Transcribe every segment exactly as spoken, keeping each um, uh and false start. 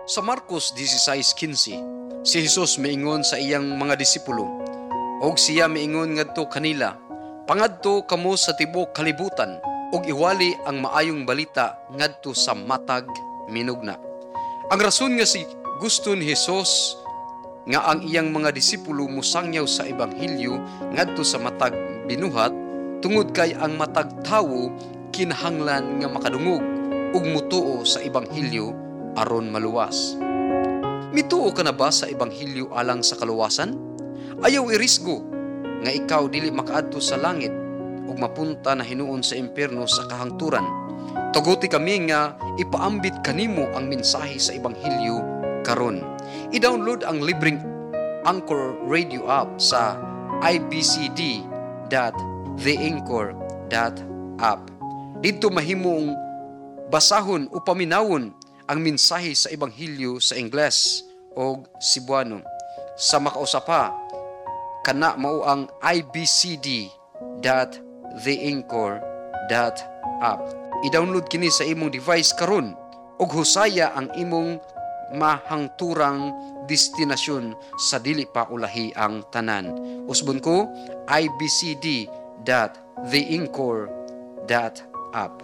Sa Marcos sixteen fifteen, si Jesus miingon sa iyang mga disipulo, og siya miingon ngadto kanila, pangadto kamo sa tibuok kalibutan, og iwali ang maayong balita ngadto sa matag minugna. Ang rason nga si gusto ni Jesus nga ang iyang mga disipulo musangyaw sa ebanghelyo ngadto sa matag binuhat, tungod kay ang matag tawo kinahanglan nga makadungog ug mutuo sa ebanghelyo aron maluwas. Mituo ka na ba sa ebanghelyo alang sa kaluwasan? Ayaw irisgo nga ikaw dili makaadto sa langit ug mapunta na hinuon sa impyerno sa kahangturan. Tuguti kami nga ipaambit kanimo ang mensahe sa ebanghelyo karon. I-download ang libreng Anchor Radio app sa i b c d dot the anchor dot app. Dito mahimong basahon o paminawon ang mensahe sa ebanghelyo sa Ingles o Cebuano. Sa makausapa, kana mao ang i b c d dot the anchor dot app. I-download kini sa imong device karon ug husaya ang imong mahangturang destinasyon sa dili pa ulahi ang tanan. Usbon ko, i b c d dot the anchor dot app.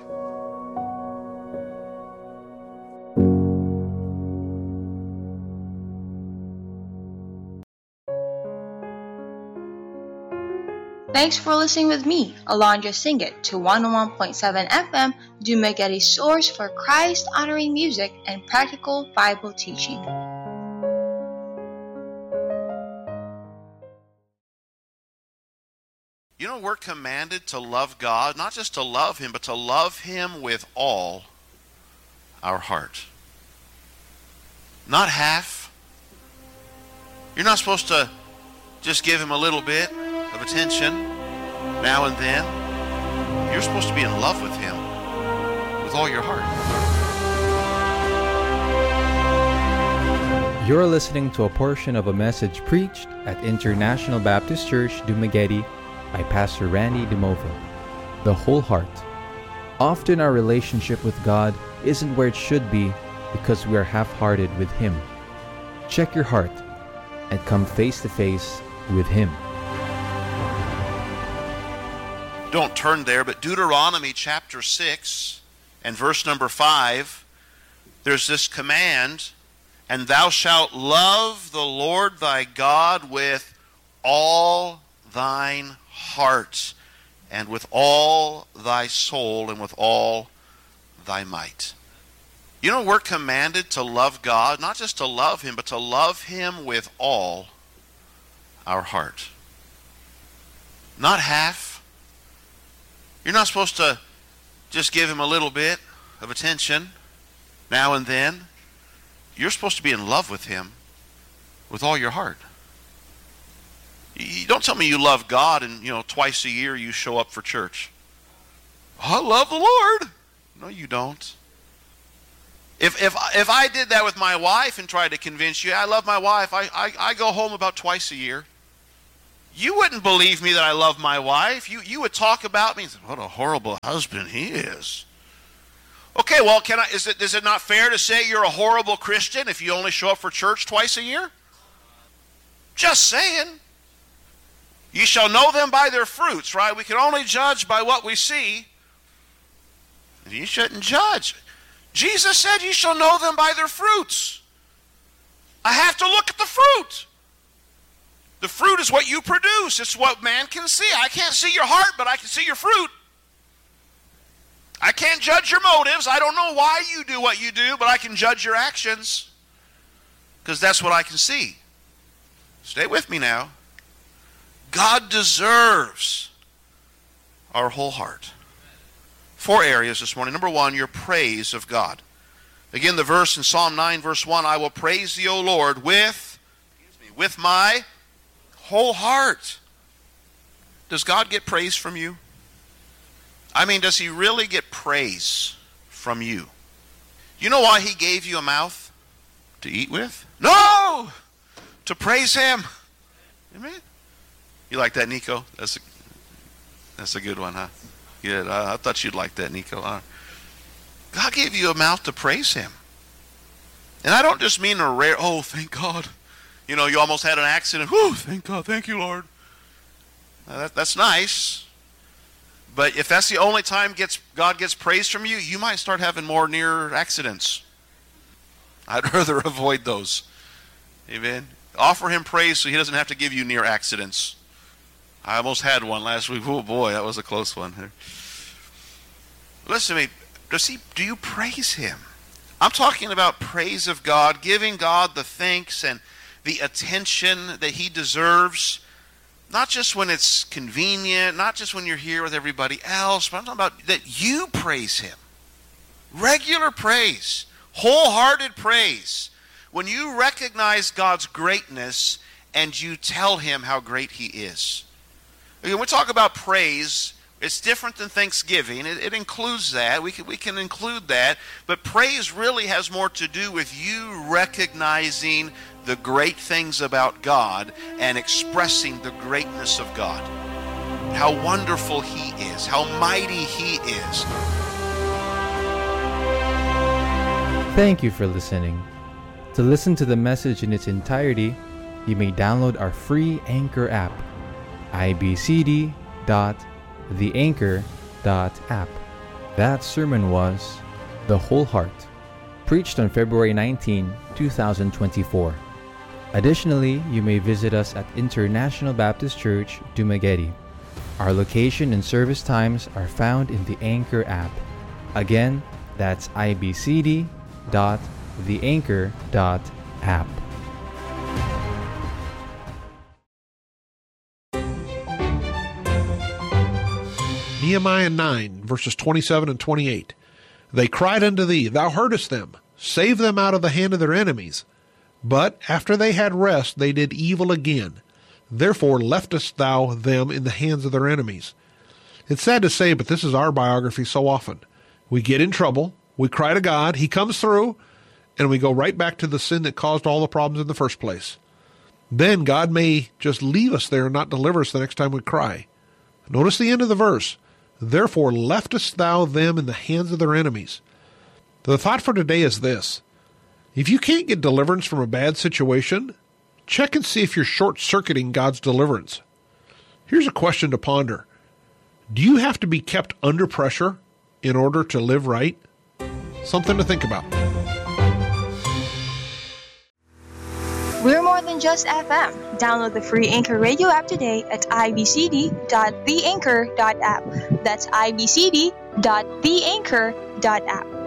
Thanks for listening with me, Alondra Singit, to one oh one point seven F M, Dumaguete source for Christ-honoring music and practical Bible teaching. You know, we're commanded to love God, not just to love Him, but to love Him with all our heart. Not half. You're not supposed to just give Him a little bit of attention now and then. You're supposed to be in love with Him with all your heart. You're listening to a portion of a message preached at International Baptist Church, Dumaguete, by Pastor Randy DeMova. The whole heart. Often our relationship with God isn't where it should be because we are half-hearted with Him. Check your heart and come face to face with Him. Don't turn there, but Deuteronomy chapter six and verse number five, there's this command, and thou shalt love the Lord thy God with all thine heart, and with all thy soul, and with all thy might. You know, we're commanded to love God, not just to love Him, but to love Him with all our heart. Not half. You're not supposed to just give Him a little bit of attention now and then. You're supposed to be in love with Him with all your heart. You don't tell me you love God and, you know, twice a year you show up for church. I love the Lord. No, you don't. If if if I did that with my wife and tried to convince you I love my wife, I I, I go home about twice a year. You wouldn't believe me that I love my wife. You you would talk about me and say, what a horrible husband he is. Okay, well, can I? Is it is it not fair to say you're a horrible Christian if you only show up for church twice a year? Just saying. You shall know them by their fruits, right? We can only judge by what we see. You shouldn't judge. Jesus said you shall know them by their fruits. I have to look at the fruit. The fruit is what you produce. It's what man can see. I can't see your heart, but I can see your fruit. I can't judge your motives. I don't know why you do what you do, but I can judge your actions because that's what I can see. Stay with me now. God deserves our whole heart. Four areas this morning. Number one, your praise of God. Again, the verse in Psalm nine, verse one, I will praise thee, O Lord, with, with my whole heart. Does God get praise from you? I mean, does He really get praise from you? You know why He gave you a mouth to eat with? No! To praise Him. Amen? You like that, Nico? That's a, that's a good one, huh? Good. I, I thought you'd like that, Nico. Huh? God gave you a mouth to praise Him. And I don't just mean a rare, oh, thank God. You know, you almost had an accident. Whew, thank God, thank you, Lord. Uh, that, that's nice. But if that's the only time gets God gets praise from you, you might start having more near accidents. I'd rather avoid those. Amen. Offer him praise so he doesn't have to give you near accidents. I almost had one last week. Oh boy, that was a close one. Listen to me. Does he, do you praise him? I'm talking about praise of God, giving God the thanks and the attention that he deserves. Not just when it's convenient, not just when you're here with everybody else, but I'm talking about that you praise him. Regular praise, wholehearted praise. When you recognize God's greatness and you tell him how great he is. When we talk about praise, it's different than thanksgiving. It, it includes that. We can, we can include that. But praise really has more to do with you recognizing the great things about God and expressing the greatness of God. How wonderful he is. How mighty he is. Thank you for listening. To listen to the message in its entirety, you may download our free Anchor app, i b c d dot the anchor dot app. That sermon was The Whole Heart, preached on February nineteenth, twenty twenty-four. Additionally, you may visit us at International Baptist Church, Dumaguete. Our location and service times are found in the Anchor app. Again, that's i b c d dot the anchor dot app. Nehemiah nine, verses twenty-seven and twenty-eight. They cried unto thee, thou heardest them, save them out of the hand of their enemies. But after they had rest, they did evil again. Therefore leftest thou them in the hands of their enemies. It's sad to say, but this is our biography so often. We get in trouble, we cry to God, he comes through, and we go right back to the sin that caused all the problems in the first place. Then God may just leave us there and not deliver us the next time we cry. Notice the end of the verse. Therefore leftest thou them in the hands of their enemies. The thought for today is this. If you can't get deliverance from a bad situation, check and see if you're short-circuiting God's deliverance. Here's a question to ponder. Do you have to be kept under pressure in order to live right? Something to think about. We're more than just F M. Download the free Anchor Radio app today at i b c d dot the anchor dot app. That's i b c d dot the anchor dot app.